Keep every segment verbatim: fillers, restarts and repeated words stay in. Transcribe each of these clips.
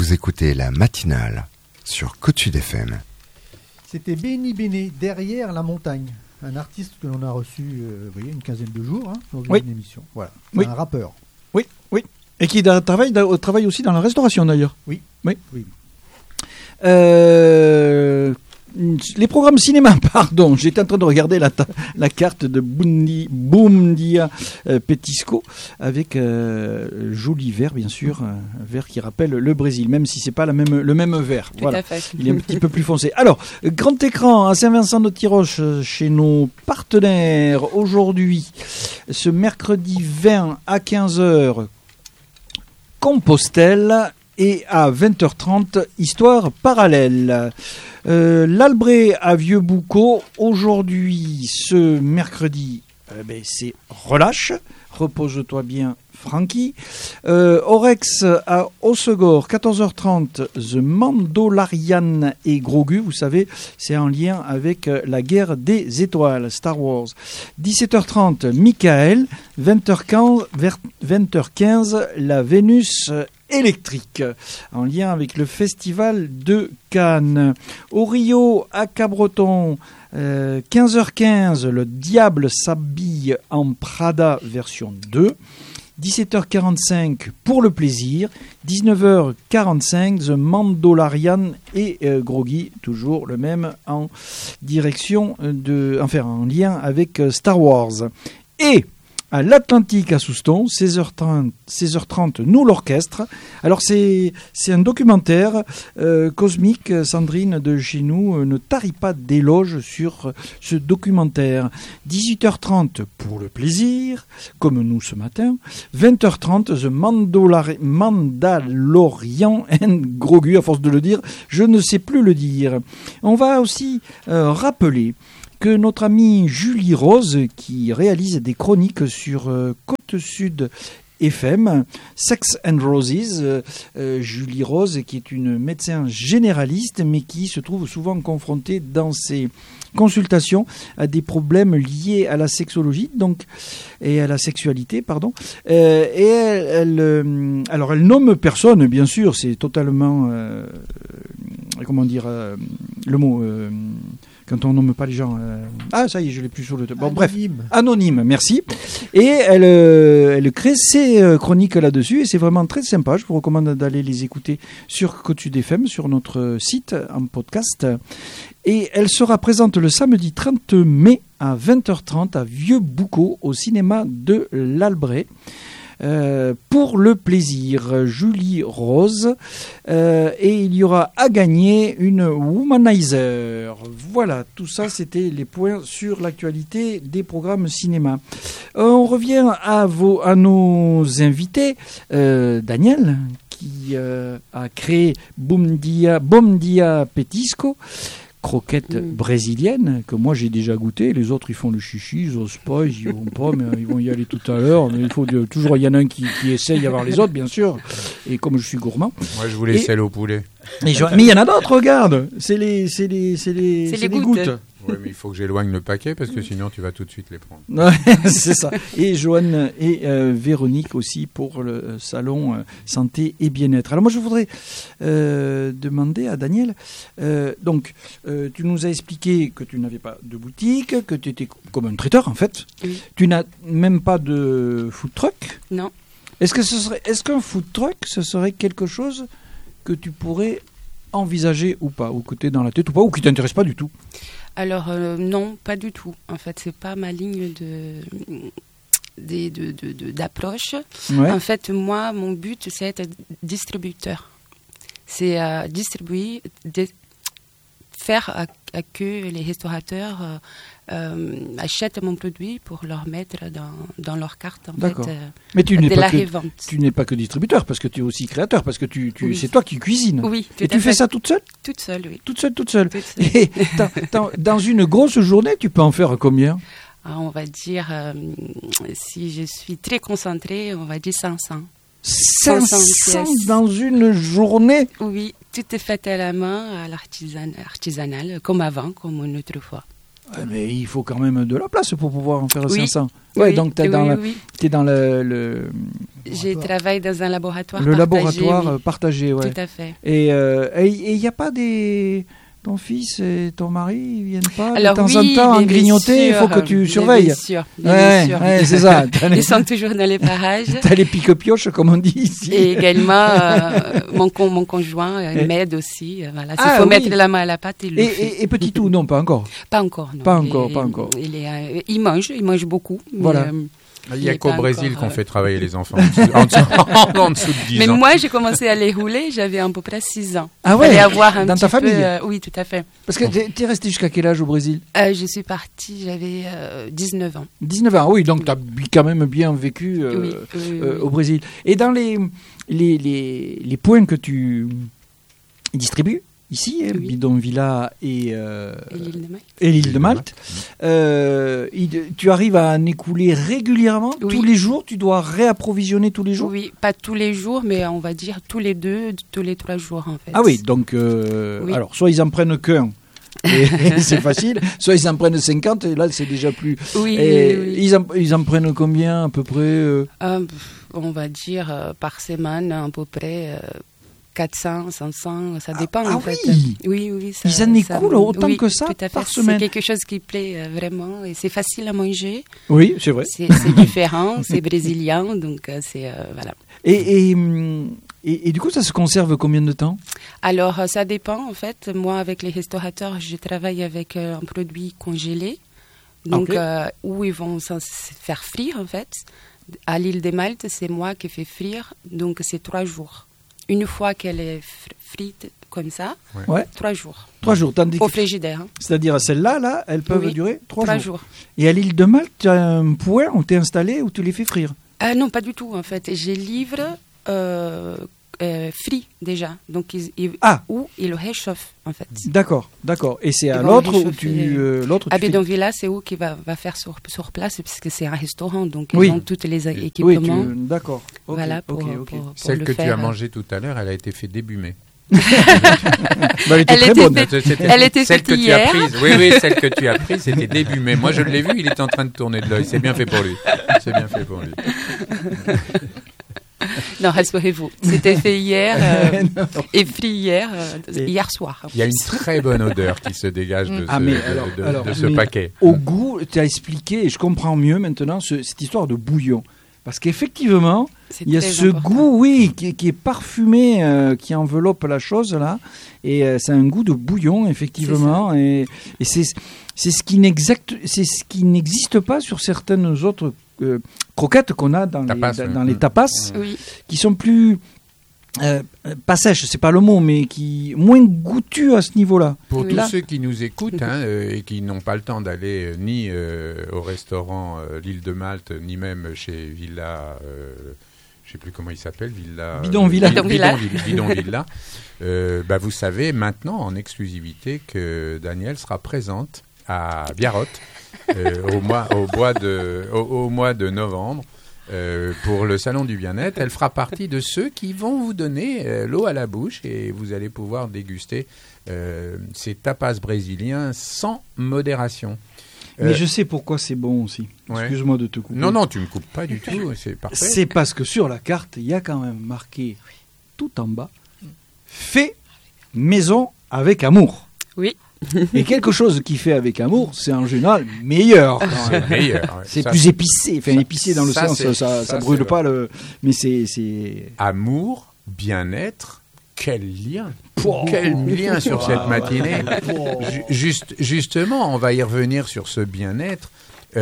Vous écoutez la matinale sur Côte-Sud F M. C'était Béni Béné, Derrière la montagne. Un artiste que l'on a reçu euh, vous voyez, une quinzaine de jours hein, dans une oui. émission. Voilà. Oui. Un rappeur. Oui, oui. Et qui travaille, travaille aussi dans la restauration d'ailleurs. Oui. Oui. oui. Euh, les programmes cinéma, pardon. J'étais en train de regarder la, ta- la carte de Bundi, Boumdia euh, Petisco avec euh, joli vert, bien sûr, un vert qui rappelle le Brésil, même si c'est pas la même, le même vert. Tout voilà. à fait. Il est un petit peu plus foncé. Alors, grand écran à Saint-Vincent-de-Tiroche chez nos partenaires aujourd'hui, ce mercredi vingt à quinze heures, Compostelle. Et à vingt heures trente, Histoire parallèle. Euh, L'Albret à Vieux-Boucau, aujourd'hui, ce mercredi, euh, ben, c'est relâche. Repose-toi bien, Francky. Euh, Orex à Hossegor, quatorze heures trente, The Mandalorian et Grogu. Vous savez, c'est en lien avec la guerre des étoiles, Star Wars. dix-sept heures trente, Michael. vingt heures quinze, la Vénus électrique, en lien avec le festival de Cannes. Au Rio, à Cabreton, euh, quinze heures quinze, le Diable s'habille en Prada version deux. dix-sept heures quarante-cinq, pour le plaisir. dix-neuf heures quarante-cinq, The Mandalorian et euh, Groggy, toujours le même, en direction de, enfin en lien avec euh, Star Wars. Et à l'Atlantique à Souston, seize heures trente, nous l'orchestre. Alors c'est, c'est un documentaire euh, cosmique. Sandrine de chez nous euh, ne tarit pas d'éloges sur euh, ce documentaire. dix-huit heures trente pour le plaisir, comme nous ce matin. vingt heures trente, The Mandalori- Mandalorian and Grogu, à force de le dire, je ne sais plus le dire. On va aussi euh, rappeler que notre amie Julie Rose, qui réalise des chroniques sur euh, Côte-Sud F M, Sex and Roses, euh, euh, Julie Rose, qui est une médecin généraliste, mais qui se trouve souvent confrontée dans ses consultations à des problèmes liés à la sexologie, donc et à la sexualité, pardon. Euh, et elle, elle euh, alors elle nomme personne, bien sûr, c'est totalement, euh, comment dire, euh, le mot. Euh, Quand on nomme pas les gens. Euh... Ah, ça y est, je l'ai plus sur le. Bon, anonyme. Bref, anonyme, merci. Et elle, euh, elle crée ses euh, chroniques là-dessus, et c'est vraiment très sympa. Je vous recommande d'aller les écouter sur Côte-Sud F M, sur notre site en podcast. Et elle sera présente le samedi trente mai à vingt heures trente à Vieux-Boucau, au cinéma de l'Albret. Euh, pour le plaisir, Julie Rose, euh, et il y aura à gagner une Womanizer. Voilà, tout ça c'était les points sur l'actualité des programmes cinéma. Euh, on revient à, vos, à nos invités, euh, Daniel, qui euh, a créé Boumdia, Boumdia Petisco, croquettes mmh. brésiliennes que moi j'ai déjà goûté. Les autres ils font le chichi, ils osent pas, ils y vont pas, mais ils vont y aller tout à l'heure. Mais il faut de, toujours il y en a un qui, qui essaye avant les autres, bien sûr. Et comme je suis gourmand. Moi je voulais celle au poulet. Et je, mais il y en a d'autres, regarde. C'est les, c'est les, c'est les, c'est c'est les les gouttes. gouttes. Oui, mais il faut que j'éloigne le paquet parce que sinon tu vas tout de suite les prendre. Ouais, c'est ça. Et Joanne et euh, Véronique aussi pour le salon euh, santé et bien-être. Alors moi je voudrais euh, demander à Daniel, euh, donc euh, tu nous as expliqué que tu n'avais pas de boutique, que tu étais comme un traiteur en fait. Oui. Tu n'as même pas de food truck. Non. Est-ce que ce serait, est-ce qu'un food truck ce serait quelque chose que tu pourrais envisager ou pas, ou que tu es dans la tête ou pas, ou qui t'intéresse pas du tout? Alors euh, non, pas du tout. En fait, c'est pas ma ligne de, de, de, de, de d'approche. Ouais. En fait, moi, mon but, c'est être distributeur. C'est euh, distribuer, de, faire à, à que les restaurateurs euh, euh, achètent mon produit pour leur mettre dans, dans leur carte. En D'accord. fait, euh, Mais tu de n'es, la pas que, revente. tu n'es pas que distributeur, parce que tu es aussi créateur, parce que tu, tu, Oui. c'est toi qui cuisines. Oui, tout Et à tu fais fait. ça toute seule? Toute seule, oui. Toute seule, toute seule. Toute seule. Et dans, dans, dans une grosse journée, tu peux en faire combien? Alors, on va dire, euh, si je suis très concentrée, on va dire cinq cents. cinq cents dans une journée? Oui, tout est fait à la main, à l'artisan, artisanal, comme avant, comme une autre fois. Ah, mais il faut quand même de la place pour pouvoir en faire Oui. cinq cents. Ouais, Oui, donc tu es oui, dans, le, oui. t'es dans le, le, Je travaille dans un laboratoire le partagé, laboratoire oui. euh, partagé. Ouais. Tout à fait. Et il n'y a pas des... Ton fils et ton mari, ils viennent pas Alors de temps oui, en temps mais en bien grignoter, il faut sûr, que tu mais surveilles. Bien sûr, mais Ouais, bien sûr. ouais, c'est ça. T'as les, Ils sont toujours dans les parages. t'as les pique-pioches, comme on dit ici. Et également, euh, mon, con, mon conjoint euh, Et- m'aide aussi. euh, Voilà. S'il Ah, faut oui. mettre la main à la pâte, il le Et, fait. et, et petit tout, non, pas encore. Pas encore, non. Pas Il encore, est- pas encore. Il, est, euh, il mange, il mange beaucoup. mais, Voilà. euh, Il n'y a est qu'au pas Brésil encore, qu'on euh, fait travailler les enfants en dessous, en dessous- en dessous de dix Mais ans. moi, j'ai commencé à les rouler, j'avais à peu près six ans. Ah ouais, Fallait avoir un dans petit ta famille peu, euh, oui, tout à fait. Parce que t'es, t'es resté jusqu'à quel âge au Brésil? Euh, je suis partie, j'avais euh, dix-neuf ans. dix-neuf ans, oui, donc tu as quand même bien vécu euh, oui, oui, euh, oui. au Brésil. Et dans les, les, les, les points que tu distribues, ici, hein, Oui. Bidonvilla et, euh, Et l'île de Malte. et l'île de Malte, euh, il- tu arrives à en écouler régulièrement, Oui. tous les jours, tu dois réapprovisionner tous les jours? Oui, pas tous les jours, mais on va dire tous les deux, tous les trois jours en fait. Ah oui, donc, euh, Oui. alors, soit ils en prennent qu'un, et c'est facile, soit ils en prennent cinquante, et là c'est déjà plus... Oui, Et oui, oui. Ils, en, ils en prennent combien à peu près euh Euh, pff, on va dire euh, par semaine à peu près euh, quatre cents, cinq cents, ça dépend ah en fait. oui. Oui, oui. Ça, Ils en ça- écoulent autant oui, que ça tout à fait. par semaine. C'est quelque chose qui plaît euh, vraiment et c'est facile à manger. Oui, c'est vrai. C'est c'est différent, c'est brésilien, donc euh, c'est euh, voilà. Et, et, hum, et, et du coup, ça se conserve combien de temps? Alors, euh, ça dépend en fait. Moi, avec les restaurateurs, je travaille avec euh, un produit congelé, donc Ok. euh, où ils vont s'en s- faire frire en fait. À l'île de Malte, c'est moi qui fais frire, donc c'est trois jours. Une fois qu'elle est fr- frite comme ça, Ouais. trois jours. Trois jours. Tandis que- Au frigidaire. hein. C'est-à-dire celles-là, là, elles peuvent Oui, durer trois, Trois jours. jours. Et à l'île de Malte, tu as un point où tu es installé où tu les fais frire. Ah non, pas du tout en fait. Je livre euh, euh, frit déjà, donc ils, ils- Ah. où ils le réchauffent en fait. D'accord, d'accord. Et c'est à Ils vont l'autre où réchauffer. tu, euh, l'autre où À tu fais- Bidonvilla, c'est où qui va, va faire sur, sur place, puisque c'est un restaurant, donc Oui. ils ont tous les Oui, équipements. tu... d'accord. Ok, Voilà, pour, ok, pour- ok. pour Celle le que tu faire. as mangée tout à l'heure, elle a été faite début mai. Bah, elle était Elle très était bonne. faite- C'était- Elle était celle faite que tu as hier. prise. Oui, oui, celle que tu as prise, c'était début mai. Moi, je l'ai vu, il était en train de tourner de l'œil. C'est bien fait pour lui. C'est bien fait pour lui. Non, rassurez-vous, c'était fait hier euh, et frit hier, euh, Et- hier soir. Il y a une très bonne odeur qui se dégage de ce, Ah, mais de- alors- de- alors, de ce mais paquet. Au goût, tu as expliqué, et je comprends mieux maintenant, ce- cette histoire de bouillon. Parce qu'effectivement, C'est il y a très ce important. goût, oui, qui, qui est parfumé, euh, qui enveloppe la chose là, et euh, c'est un goût de bouillon, effectivement, et, et c'est c'est ce qui n'exact- c'est ce qui n'existe pas sur certaines autres euh, croquettes qu'on a dans, Tapas, les, dans, ouais. dans les tapas, Oui, qui sont plus euh, pas sèches, c'est pas le mot, mais qui moins goûtues à ce niveau-là. Pour Oui. tous Là- ceux qui nous écoutent hein, euh, et qui n'ont pas le temps d'aller euh, ni euh, au restaurant euh, l'île de Malte, ni même chez Villa, euh, je ne sais plus comment il s'appelle, Villa... Bidonvilla. Bidon- Bidonvilla. Bidonvilla, Bidonvilla. Euh, bah, vous savez maintenant en exclusivité que Danielle sera présente à Biarrot euh, au, mois, au, mois de, au, au mois de novembre. Euh, pour le salon du bien-être, elle fera partie de ceux qui vont vous donner euh, l'eau à la bouche et vous allez pouvoir déguster euh, ces tapas brésiliens sans modération. Mais Euh, je sais pourquoi c'est bon aussi. Ouais. Excuse-moi de te couper. Non, non, tu ne me coupes pas du tout, c'est parfait. C'est parce que sur la carte, il y a quand même marqué tout en bas fait maison avec amour. oui. Et quelque chose qui fait avec amour, c'est en général meilleur. quand C'est même. meilleur. ouais. C'est Ça, plus épicé, enfin épicé dans le ça, sens, c'est- ça, ça, ça, brûle c'est pas le. Mais c'est, c'est. Amour, bien-être, quel lien Pouah. Quel lien sur cette Ah, matinée Pouah. Ju- juste, Justement, on va y revenir sur ce bien-être.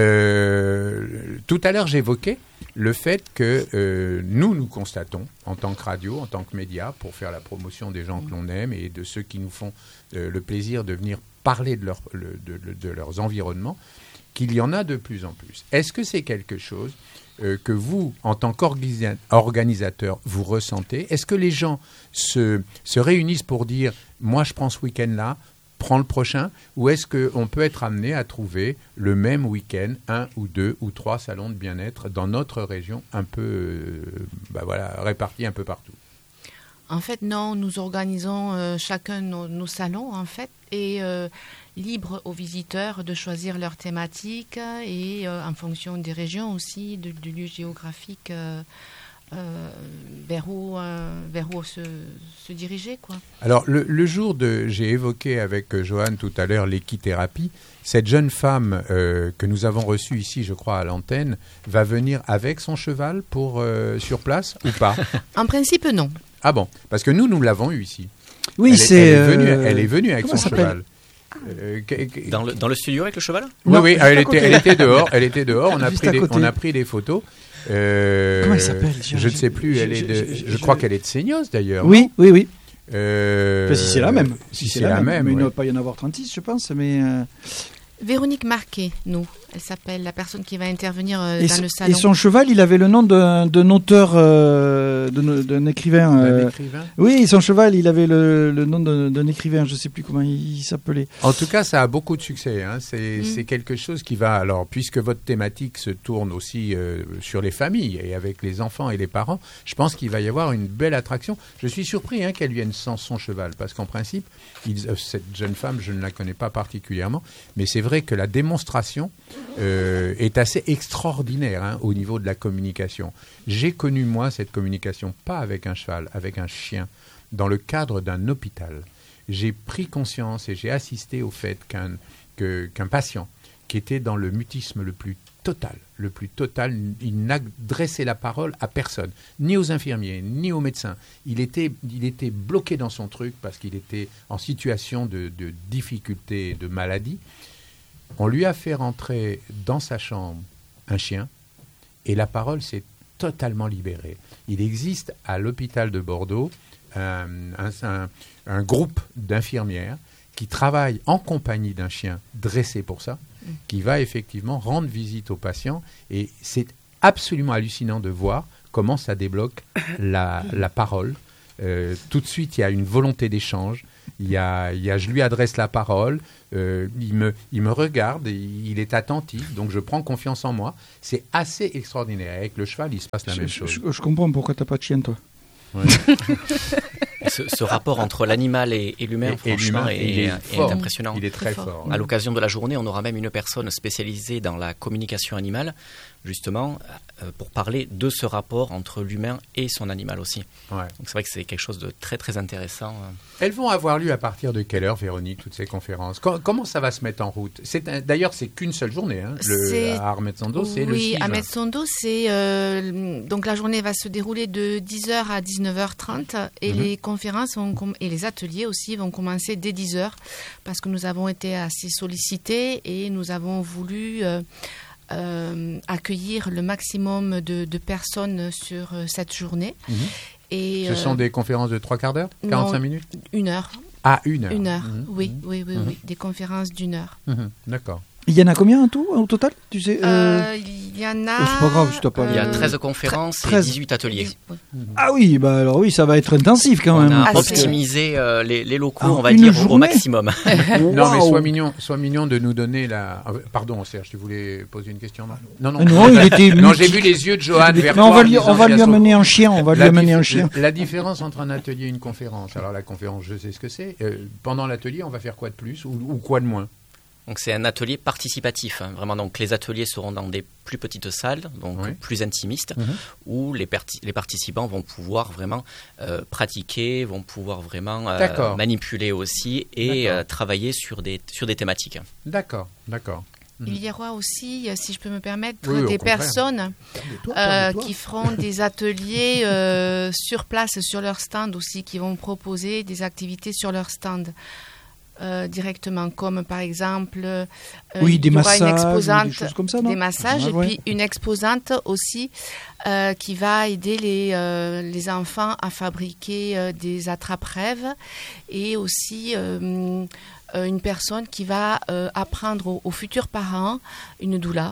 Euh, tout à l'heure, j'évoquais le fait que euh, nous, nous constatons, en tant que radio, en tant que média, pour faire la promotion des gens que l'on aime et de ceux qui nous font euh, le plaisir de venir parler de, leur, le- de- de- de leurs environnements, qu'il y en a de plus en plus. Est-ce que c'est quelque chose euh, que vous, en tant qu'organisateur, vous ressentez? Est-ce que les gens se, se réunissent pour dire « moi, je prends ce week-end-là », prends le prochain, ou est-ce qu'on peut être amené à trouver le même week-end, un ou deux ou trois salons de bien-être dans notre région, un peu euh, bah voilà, répartis un peu partout? En fait, non, nous organisons euh, chacun nos, nos salons, en fait, et euh, libre aux visiteurs de choisir leur thématique et euh, en fonction des régions aussi, de- du lieu géographique, euh, euh, vers où, euh, vers où se, se diriger, quoi. Alors, le, le jour de... J'ai évoqué avec euh, Johan tout à l'heure l'équithérapie. Cette jeune femme euh, que nous avons reçue ici, je crois, à l'antenne, va venir avec son cheval pour euh, sur place ou pas? En principe, non. Ah bon? Parce que nous, nous l'avons eu ici. Oui, elle, est- c'est. elle est venue, euh, elle est venue avec comment son ça s'appelle cheval. Euh, que- que- Dans le, dans le studio avec le cheval? Oui, Non, oui, juste elle à était, côté. elle était dehors. Elle était dehors. On a, Juste pris à des, côté. on a pris des photos. Euh, Comment elle s'appelle? Je Je- ne sais plus. je- Elle est je- de, je- je, je- crois qu'elle est de Seignos d'ailleurs. Oui, oui, oui. Euh, Enfin, si c'est la même. Si c'est la même. Mais il ne ouais. doit pas y en avoir trente-six, je pense. Mais, euh, Véronique Marquet, nous. Elle s'appelle la personne qui va intervenir euh, et, dans son- le salon. et son cheval, il avait le nom d'un d'un auteur, euh, d'un d'un écrivain. Un euh, écrivain. Oui, son cheval, il avait le, le nom d'un d'un écrivain. Je ne sais plus comment il, il s'appelait. En tout cas, ça a beaucoup de succès. Hein. C'est Mm. c'est quelque chose qui va. Alors, puisque votre thématique se tourne aussi euh, sur les familles et avec les enfants et les parents, je pense qu'il va y avoir une belle attraction. Je suis surpris hein, qu'elle vienne sans son cheval, parce qu'en principe, il- euh, cette jeune femme, je ne la connais pas particulièrement, mais c'est vrai que la démonstration euh, est assez extraordinaire hein, au niveau de la communication. J'ai connu moi cette communication pas avec un cheval, avec un chien, dans le cadre d'un hôpital. J'ai pris conscience et j'ai assisté au fait qu'un que- qu'un patient qui était dans le mutisme le plus total, le plus total, il n'adressait la parole à personne, ni aux infirmiers, ni aux médecins. Il était, il était bloqué dans son truc parce qu'il était en situation de, de difficulté, de maladie. On lui a fait rentrer dans sa chambre un chien et la parole s'est totalement libérée. Il existe à l'hôpital de Bordeaux un, un- un- un groupe d'infirmières qui travaillent en compagnie d'un chien dressé pour ça, qui va effectivement rendre visite aux patients. Et c'est absolument hallucinant de voir comment ça débloque la, la parole. Euh, tout de suite, il y a une volonté d'échange. Il y a, il y a, je lui adresse la parole, euh, il, me, il me regarde, et il est attentif, donc je prends confiance en moi. C'est assez extraordinaire. Avec le cheval, il se passe la Je, même je- chose. je- je comprends pourquoi tu n'as pas de chien, toi. Ouais. Ce, ce rapport entre l'animal et, et l'humain, Et- et franchement, l'humain, est, il est est fort. impressionnant. Il est très Très fort. fort. À l'occasion de la journée, on aura même une personne spécialisée dans la communication animale, justement, euh, pour parler de ce rapport entre l'humain et son animal aussi. Ouais. Donc c'est vrai que c'est quelque chose de très très intéressant. Elles vont avoir lieu à partir de quelle heure, Véronique, toutes ces conférences? Com- Comment ça va se mettre en route? C'est un- D'ailleurs, c'est qu'une seule journée. Hein, le, C'est- à Armetsondo, c'est le Oui, six à juin. Metsondo, c'est euh, donc la journée va se dérouler de dix heures à dix-neuf heures trente et Mhm. les conférences vont com- et les ateliers aussi vont commencer dès dix heures parce que nous avons été assez sollicités et nous avons voulu euh, euh, accueillir le maximum de, de personnes sur euh, cette journée. Mhm. Et Ce euh, sont des conférences de trois quarts d'heure, non. quarante-cinq minutes? une heure, Ah, une heure. une heure, Mhm. oui, oui, oui, Mhm. oui, des conférences d'une heure. Mhm. D'accord. Il y en a combien en tout, au total, tu sais euh, Euh, il y en a. oh, c'est pas grave, je t'ai pas- Il y a euh, treize conférences et treize. dix-huit ateliers. oui. Ah oui, bah alors oui, ça va être intensif quand On même. a parce que- optimisé euh, les, les locaux, Ah, on va une dire, au journée maximum. Non, mais Waouh. sois mignon, sois mignon de nous donner la. Ah, pardon, Serge, tu voulais poser une question? Non, non. Ah non, il était Non, j'ai multi- vu les yeux de Johan vers Mais on toi va en lui, disant on va qu'il y lui a son- amener un chien, on va lui La amener dif- un chien. La différence entre un atelier et une conférence. Alors la conférence, je sais ce que c'est. Euh, pendant l'atelier, on va faire quoi de plus ou, ou quoi de moins? Donc c'est un atelier participatif, hein, vraiment. Donc les ateliers seront dans des plus petites salles, donc Oui. plus intimistes, Mhm. où les, parti- les participants vont pouvoir vraiment euh, pratiquer, vont pouvoir vraiment euh, D'accord. manipuler aussi et D'accord. euh, travailler sur des sur des thématiques. D'accord, d'accord. Mhm. Il y aura aussi, euh, si je peux me permettre, Oui, au des contraire. personnes Calme-toi, euh, calme-toi. qui feront des ateliers euh, sur place, sur leur stand aussi, qui vont proposer des activités sur leur stand. Euh, directement, comme par exemple euh, Oui, des il y aura massages, une ou exposante, des choses comme ça, non des massages, Ah, et ouais. puis une exposante aussi euh, qui va aider les, euh, les enfants à fabriquer euh, des attrape-rêves, et aussi euh, euh, une personne qui va euh, apprendre aux, aux futurs parents, une doula,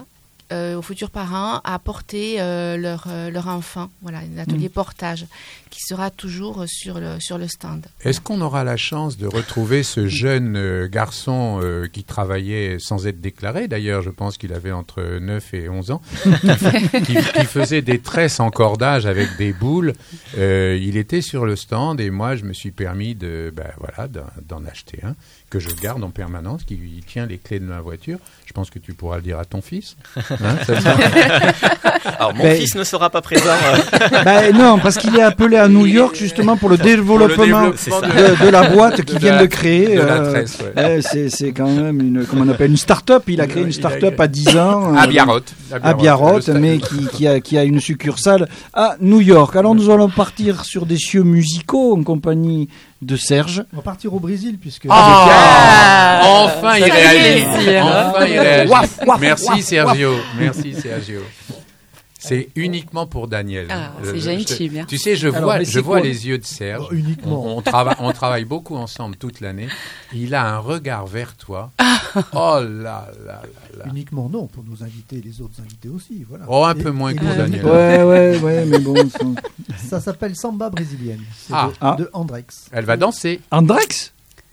euh, aux futurs parents à porter euh, leur, euh, leur enfant. Voilà, un atelier mmh. portage qui sera toujours sur le, sur le stand. Est-ce qu'on aura la chance de retrouver ce jeune euh, garçon euh, qui travaillait sans être déclaré? D'ailleurs, je pense qu'il avait entre neuf et onze ans, qui, qui, qui faisait des tresses en cordage avec des boules. Euh, il était sur le stand et moi, je me suis permis de, ben, voilà, d'en, d'en acheter un que je garde en permanence, qui il tient les clés de ma voiture. Je pense que tu pourras le dire à ton fils. Hein, ça Alors, mon ben, fils ne sera pas présent. Ben, non, parce qu'il est appelé à New York justement pour le développement, pour le développement de, de la boîte qu'ils viennent de créer. De la euh, tresse, ouais. euh, c'est, c'est quand même une, comment on appelle, une start-up. Il a créé une start-up à dix ans. À Biarrot. À Biarrot, mais qui, qui, a, qui a une succursale à New York. Alors nous allons partir sur des cieux musicaux en compagnie de Serge. On va partir au Brésil puisque... Ah, enfin il réagit. plaisir. Enfin il réagit. Waf, waf, Merci waf, Sergio. Merci Sergio. C'est uniquement pour Daniel. Ah, Euh, c'est je gentil, te- merci. Tu sais, je Alors, vois, mais je c'est vois quoi les yeux de Serge. Oh, uniquement. On, on travaille, on travaille beaucoup ensemble toute l'année. Il a un regard vers toi. Oh là là là là. Uniquement non, pour nous inviter, les autres invités aussi. Voilà. Oh, un Et- peu moins et que les pour invités- Daniel. Ouais, ouais, ouais, mais bon. ça- Ça s'appelle Samba brésilienne. C'est Ah. de, Ah. de Andrex. Elle va danser. Andrex?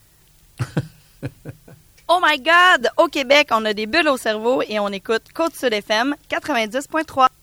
Oh my God! Au Québec, on a des bulles au cerveau et on écoute Côte-Sud F M quatre-vingt-dix point trois.